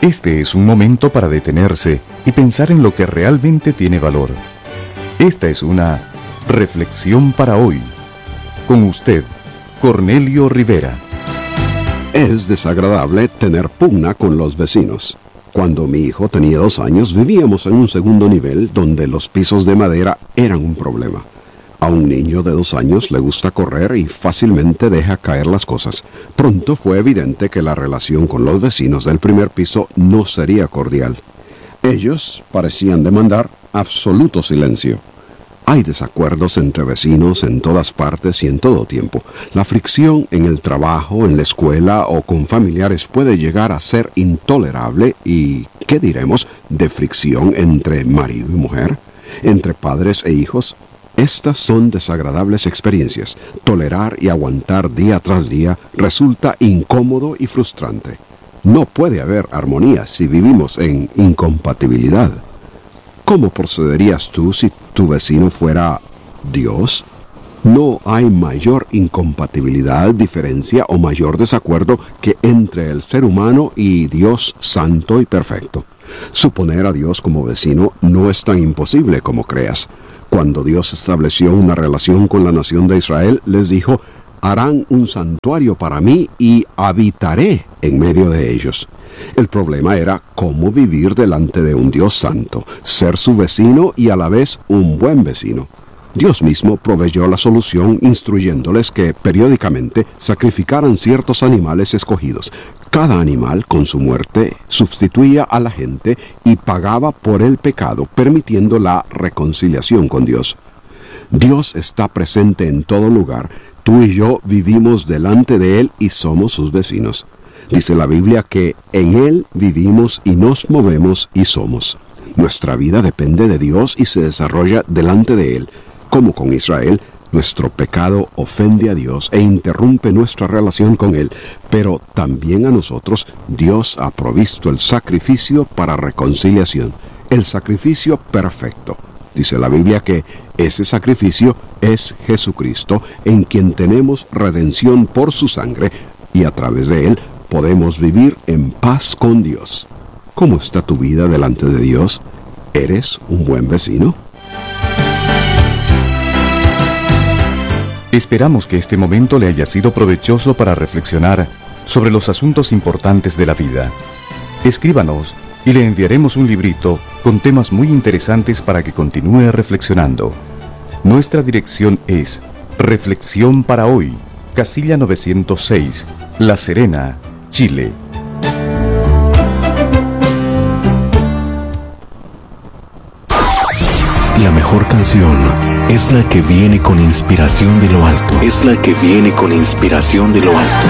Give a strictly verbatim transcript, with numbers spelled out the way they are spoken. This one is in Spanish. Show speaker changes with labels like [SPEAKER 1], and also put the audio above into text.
[SPEAKER 1] Este es un momento para detenerse y pensar en lo que realmente tiene valor. Esta es una reflexión para hoy. Con usted, Cornelio Rivera.
[SPEAKER 2] Es desagradable tener pugna con los vecinos. Cuando mi hijo tenía dos años, vivíamos en un segundo nivel donde los pisos de madera eran un problema. A un niño de dos años le gusta correr y fácilmente deja caer las cosas. Pronto fue evidente que la relación con los vecinos del primer piso no sería cordial. Ellos parecían demandar absoluto silencio. Hay desacuerdos entre vecinos en todas partes y en todo tiempo. La fricción en el trabajo, en la escuela o con familiares puede llegar a ser intolerable y, ¿qué diremos?, de fricción entre marido y mujer, entre padres e hijos. Estas son desagradables experiencias. Tolerar y aguantar día tras día resulta incómodo y frustrante. No puede haber armonía si vivimos en incompatibilidad. ¿Cómo procederías tú si tu vecino fuera Dios? No hay mayor incompatibilidad, diferencia o mayor desacuerdo que entre el ser humano y Dios santo y perfecto. Suponer a Dios como vecino no es tan imposible como creas. Cuando Dios estableció una relación con la nación de Israel, les dijo: harán un santuario para mí y habitaré en medio de ellos. El problema era cómo vivir delante de un Dios santo, ser su vecino y a la vez un buen vecino. Dios mismo proveyó la solución instruyéndoles que periódicamente sacrificaran ciertos animales escogidos. Cada animal, con su muerte, sustituía a la gente y pagaba por el pecado, permitiendo la reconciliación con Dios. Dios está presente en todo lugar. Tú y yo vivimos delante de Él y somos sus vecinos. Dice la Biblia que en Él vivimos y nos movemos y somos. Nuestra vida depende de Dios y se desarrolla delante de Él. Como con Israel, nuestro pecado ofende a Dios e interrumpe nuestra relación con Él, pero también a nosotros Dios ha provisto el sacrificio para reconciliación, el sacrificio perfecto. Dice la Biblia que ese sacrificio es Jesucristo, en quien tenemos redención por su sangre, y a través de Él podemos vivir en paz con Dios. ¿Cómo está tu vida delante de Dios? ¿Eres un buen vecino?
[SPEAKER 1] Esperamos que este momento le haya sido provechoso para reflexionar sobre los asuntos importantes de la vida. Escríbanos y le enviaremos un librito con temas muy interesantes para que continúe reflexionando. Nuestra dirección es Reflexión para Hoy, Casilla novecientos seis, La Serena, Chile.
[SPEAKER 3] La mejor canción es la que viene con inspiración de lo alto. Es la que viene con inspiración de lo alto.